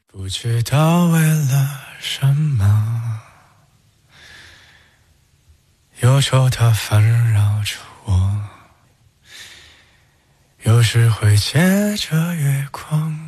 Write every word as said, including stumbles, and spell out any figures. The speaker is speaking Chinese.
不知道为了什么，忧愁它烦扰着我，有时会借着月光